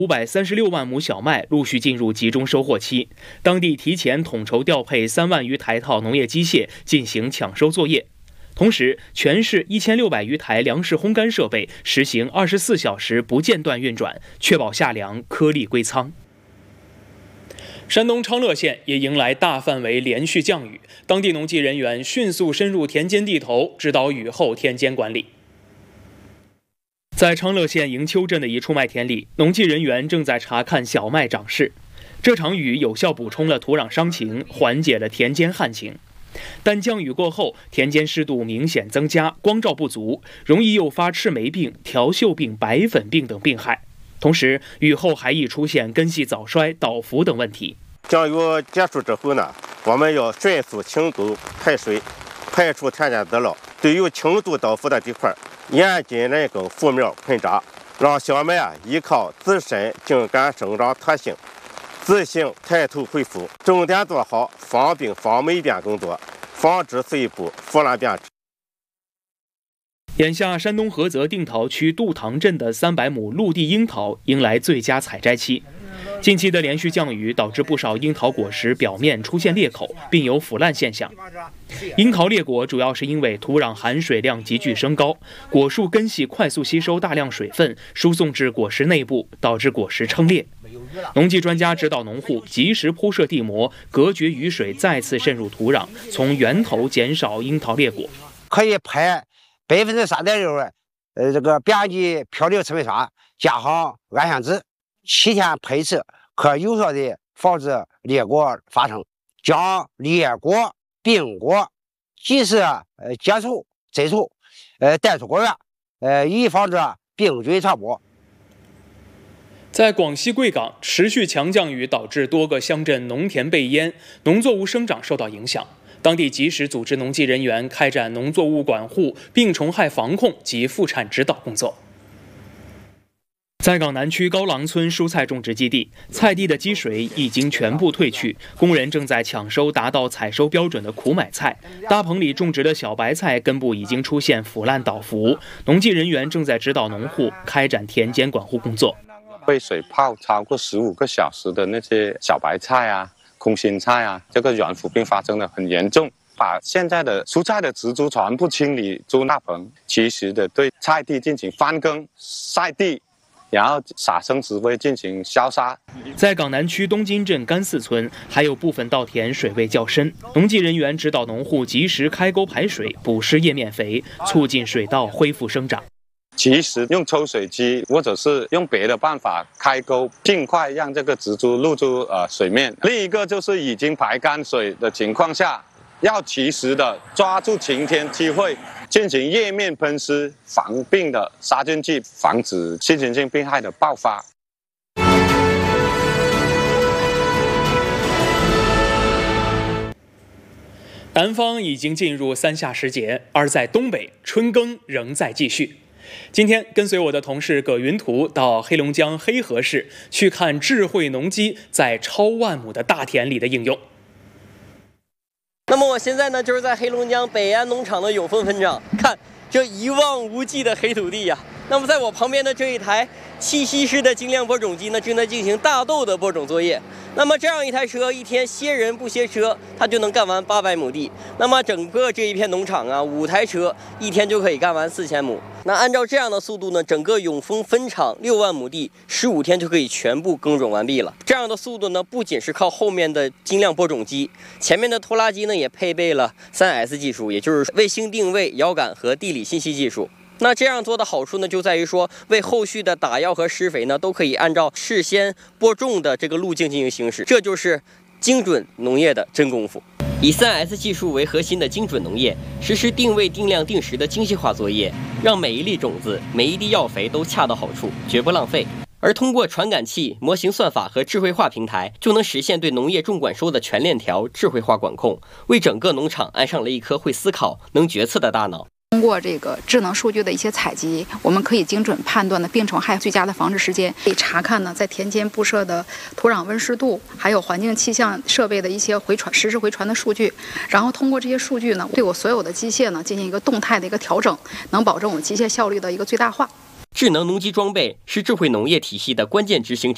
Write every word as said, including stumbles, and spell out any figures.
五百三十六万亩小麦陆续进入集中收获期，当地提前统筹调配三万余台套农业机械进行抢收作业。同时，全市一千六百余台粮食烘干设备实行二十四小时不间断运转，确保夏粮颗粒归仓。山东昌乐县也迎来大范围连续降雨，当地农技人员迅速深入田间地头，指导雨后田间管理。在昌乐县迎秋镇的一处麦田里，农技人员正在查看小麦长势。这场雨有效补充了土壤伤情，缓解了田间旱情。但降雨过后，田间湿度明显增加，光照不足，容易诱发赤霉病、条锈病、白粉病等病害。同时，雨后还易出现根系早衰、倒伏等问题。 降雨结束之后呢，我们要迅速清沟排水，排除田间资料。对有轻度倒伏的地块，严禁人工覆苗喷渣，让小麦啊依靠自身茎秆生长特性，自行抬头恢复。重点做好防病防霉变工作，防止碎布腐烂变质。 眼下，山东菏泽定陶区杜塘镇的三百亩陆地樱桃迎来最佳采摘期。近期的连续降雨导致不少樱桃果实表面出现裂口，并有腐烂现象。樱桃裂果主要是因为土壤含水量急剧升高，果树根系快速吸收大量水分，输送至果实内部，导致果实撑裂。农技专家指导农户及时铺设地膜，隔绝雨水再次渗入土壤，从源头减少樱桃裂果。 可以拍百分之三点六呃这个边际漂流刺粉刷，加上氨香酯，七天拍一次，可有效的防止裂果发生，将裂果、病果及时呃接触、摘除，呃带出果园，呃以防止病菌传播。 在广西贵港，持续强降雨导致多个乡镇农田被淹，农作物生长受到影响。当地及时组织农技人员开展农作物管护、病虫害防控及复产指导工作。在港南区高廊村蔬菜种植基地，菜地的积水已经全部退去，工人正在抢收达到采收标准的苦买菜。大棚里种植的小白菜根部已经出现腐烂倒伏，农技人员正在指导农户开展田间管护工作。 被水泡超过十五个小时的那些小白菜啊、空心菜啊，这个软腐病发生的很严重。把现在的蔬菜的植株全部清理出大棚，及时的对菜地进行翻耕、晒地，然后撒生石灰进行消杀。 在港南区东金镇甘寺村，还有部分稻田水位较深，农技人员指导农户及时开沟排水，补施叶面肥，促进水稻恢复生长。 及时用抽水机或者是用别的办法开沟，尽快让这个植株露出呃水面。另一个就是已经排干水的情况下，要及时的抓住晴天机会，进行叶面喷施防病的杀菌剂，防止细菌性病害的爆发。 南方已经进入三夏时节，而在东北，春耕仍在继续。今天跟随我的同事葛云图到黑龙江黑河市去看智慧农机在超万亩的大田里的应用。 那么我现在呢，就是在黑龙江北安农场的永丰分场，看这一望无际的黑土地呀。那么在我旁边的这一台气息式的精量播种机呢，正在进行大豆的播种作业。那么这样一台车，一天歇人不歇车，它就能干完八百亩地。那么整个这一片农场啊，五台车一天就可以干完四千亩。那按照这样的速度呢，整个永丰分场六万亩地，十五天就可以全部耕种完毕了。这样的速度呢，不仅是靠后面的精量播种机，前面的拖拉机呢也配备了 三 S 技术，也就是卫星定位、遥感和地理信息技术。那这样做的好处呢，就在于说，为后续的打药和施肥呢，都可以按照事先播种的这个路径进行行驶，这就是精准农业的真功夫。以 三 S 技术为核心的精准农业，实施定位、定量、定时的精细化作业，让每一粒种子、每一滴药肥都恰到好处，绝不浪费。而通过传感器、模型算法和智慧化平台，就能实现对农业种管收的全链条智慧化管控，为整个农场安上了一颗会思考、能决策的大脑。 通过这个智能数据的一些采集，我们可以精准判断的病虫害最佳的防治时间，可以查看呢在田间布设的土壤温湿度，还有环境气象设备的一些回传实时回传的数据，然后通过这些数据呢，对我所有的机械呢进行一个动态的一个调整，能保证我机械效率的一个最大化。 智能农机装备是智慧农业体系的关键执行者。